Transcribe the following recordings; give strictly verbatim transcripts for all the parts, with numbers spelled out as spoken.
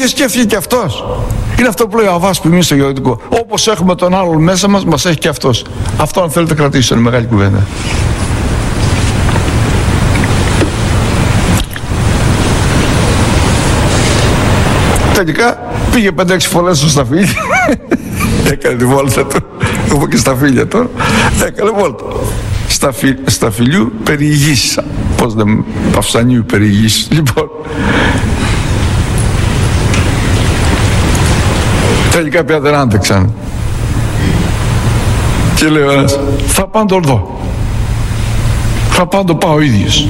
ίδιο σκέφτηκε και αυτός. Είναι αυτό που λέει ο Αββάς Πιμής στο γεωδικό. Όπως έχουμε τον άλλον μέσα μας, μας έχει και αυτός. Αυτό, αν θέλετε, κρατήσετε, είναι μεγάλη κουβέντα. Τελικά πήγε πέντε έξι φορές στο Σταφύλι. Έκανε τη βόλτα του. Εγώ και στα φίλια τώρα. Έκανε βόλτα. Σταφυ, Σταφυλιού περιηγής. Πώς δεν, Παυσανίου περιηγής. Λοιπόν. Τελικά πια δεν άντεξαν. Και λέει ο ένας, θα πάω τον δω. Θα πάω το πάω ο ίδιος.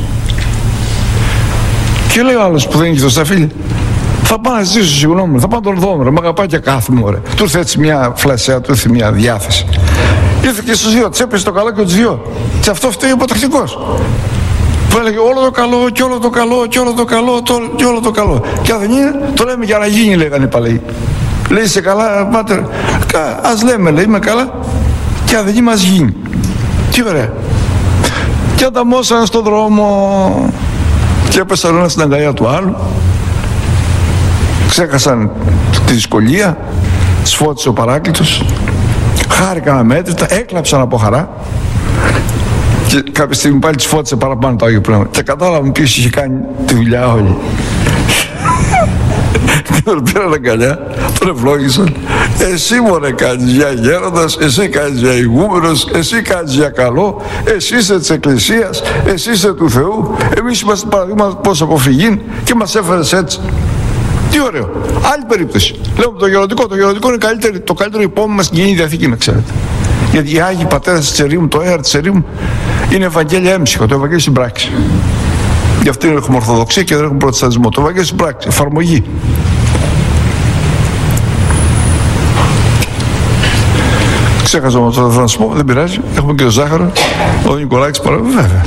Και λέει ο άλλος που δεν είχε το Σταφύλι, θα πάω να ζητήσω συγγνώμη, θα πάω τον δω, μ' αγαπάει και κάθομαι, ωραία. Του ήρθε έτσι μια φλασιά, του ήρθε μια διάθεση. Ήρθε και στους δύο, της έπεσε το καλό και τους δύο. Και αυτό φταίει ο πατρακτικός. Που έλεγε όλο το καλό, και όλο το καλό, και όλο το καλό, το, και όλο το καλό. Και αν δεν είναι, το λέμε για να γίνει, λέγανε οι παλαιοί. Λέει, είσαι καλά, πάτερ. Ας λέμε, λέει, είμαι καλά. Και αν δεν γίνει, μας γίνει. Τι ωραία. Και ανταμώσαν στον δρόμο. Και έπεσαν ένα στην αγκαλιά του άλλου. Ξέχασαν τη δυσκολία. Σφώτισε ο παράκλητος. Χάρηκαν αμέτρητα, έκλαψαν από χαρά. Και κάποια στιγμή πάλι τις φώτισε παραπάνω το Άγιο Πνεύμα. Και κατάλαβαν ποιος είχε κάνει τη δουλειά όλη. Και τον πήραν αγκαλιά, τον ευλόγησαν. Εσύ μωρέ κάνεις για γέροντας, εσύ κάνεις για ηγούμενος, εσύ κάνεις για καλό, εσύ είσαι της Εκκλησίας, εσύ είσαι του Θεού. Εμείς είμαστε παραδείγμα πώς αποφυγήν και μας έφερες έτσι. Τι ωραίο. Άλλη περίπτωση. Λέω το γεροντικό. Το γεροντικό είναι καλύτερη, το καλύτερο υπόμνημα στην Καινή Διαθήκη, να ξέρετε. Γιατί οι Άγιοι Πατέρες της Ερήμου, το έαρ της Ερήμου, είναι Ευαγγέλια έμψυχα, το Ευαγγέλιο στην πράξη. Γι' αυτό έχουμε Ορθοδοξία και δεν έχουμε Προτεσταντισμό. Το Ευαγγέλιο στην πράξη, εφαρμογή. Ξέχασα όμως τώρα να σου πω, δεν πειράζει. Έχουμε και το Ζάχαρο, ο Νικολάκης παρά. Βέβαια.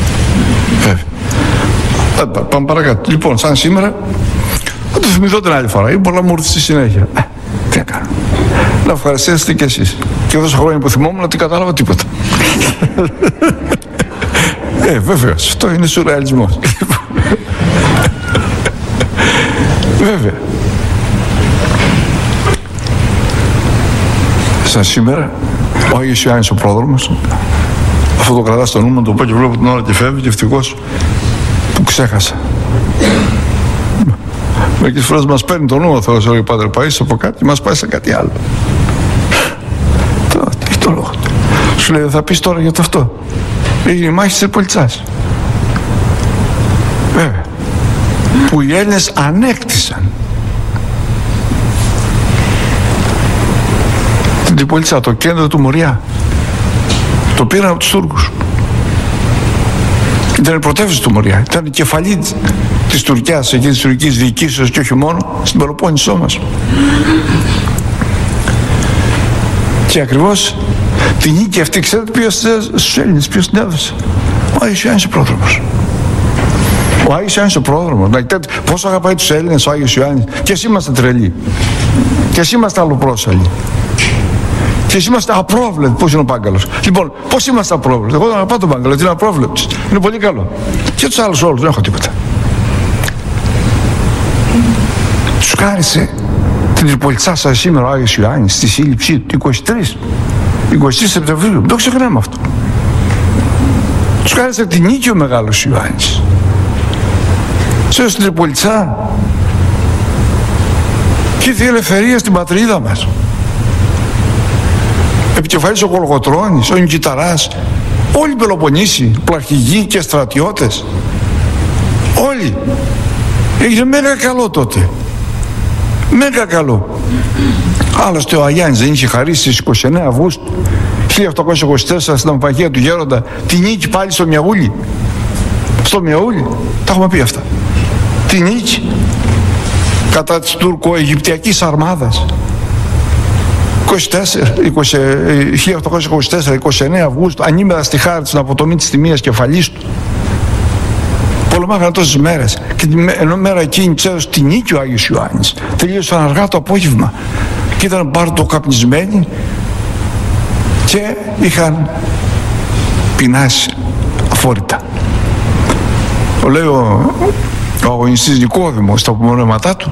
Βέβαια. Πάμε παρακάτω. Λοιπόν, σαν σήμερα, θα το θυμηθώ την άλλη φορά ή μπορεί να μου έρθει στη συνέχεια. Ε, τι να κάνω. Να ευχαριστήσετε κι εσείς. Και τόσα χρόνια που θυμόμουν ότι κατάλαβα τίποτα. Ε, βέβαιος. Αυτό είναι σουρεαλισμός. Βέβαια. Σαν σήμερα, ο Άγιος Ιωάννης ο πρόδρομος, αυτό το κρατά στο νου μου, το πω και βλέπω την ώρα και φεύγει και ευτυχώς που ξέχασα. Μερικές φορές μας παίρνει το νου ο Θεός, ο Πάτερ Παΐσιος από κάτι και μας πάει σε κάτι άλλο. Τώρα, τι έχει το λόγο του. Σου λέει, θα πεις τώρα για το αυτό. Έγινε η μάχη της Τρυπολιτσάς. Βέβαια. Που οι Έλληνες ανέκτησαν την Τρυπολιτσά, το κέντρο του Μοριά. Το πήραν από τους Τούρκους. Ήταν η πρωτεύουσα του Μοριά. Ήταν η κεφαλή της Τουρκιάς, εκεί της τουρκικής διοικήσεως και όχι μόνο, στην Πελοπόννησό μας. Και ακριβώς τη νίκη αυτή, ξέρετε ποιος στους Έλληνες, ποιος την έδωσε? Ο Άγιος Ιωάννης ο πρόδρομος. Ο Άγιος Ιωάννης ο πρόδρομος. Πόσο αγαπάει τους Έλληνες ο Άγιος Ιωάννης. Και εσείς είμαστε τρελοί. Και εσείς είμαστε αλλοπρόσαλοι. Και εσείς είμαστε απρόβλεπτοι. Πώς είναι ο Πάγκαλος? Λοιπόν, πώς είμαστε απρόβλεπτοι? Εγώ δεν αγαπάω τον Πάγκαλο, γιατί είναι απρόβλεπτος. Είναι πολύ καλό. Και τους άλλους όλους, δεν έχω τίποτα. Τους χάρισε την Τρυπολιτσά σας σήμερα ο Άγιος Ιωάννης στη σύλληψή του είκοσι τρεις Σεπτεμβρίου. Δεν το ξεχνάμε αυτό. Τους χάρισε την νίκη ο μεγάλος Ιωάννης. Σε στην Τρυπολιτσά και ήρθε η ελευθερία στην πατρίδα μας. Επικεφαλής ο Κολγοτρώνης, ο Νικηταράς, όλοι οι Πελοποννήσοι, πλαρχηγοί και στρατιώτες. Όλοι. Έγινε μέγα καλό τότε. Μέγα καλό. Άλλωστε ο Αγιάννης δεν είχε χαρίσει στις είκοσι εννέα Αυγούστου χίλια οκτακόσια είκοσι τέσσερα στην Αμφαγία του Γέροντα τη νίκη πάλι στο Μιαούλι. Στο Μιαούλι. Τα έχουμε πει αυτά. Τη νίκη κατά της τουρκο-αιγυπτιακής αρμάδας. χίλια οκτακόσια είκοσι τέσσερα είκοσι εννέα Αυγούστου, ανήμερα στη χάρη στην αποτομή της τιμίας κεφαλής του. Πολεμάγανε τόσες μέρες και την ενώ μέρα εκείνη ξέρεις τη νίκη ο Άγιος Ιωάννης. Τελείωσαν αργά το απόγευμα και ήταν μπαρτοκαπνισμένοι και είχαν πεινάσει αφόρητα. Ο λέει ο, ο αγωνιστής Νικόδημος στα απομονώματά του,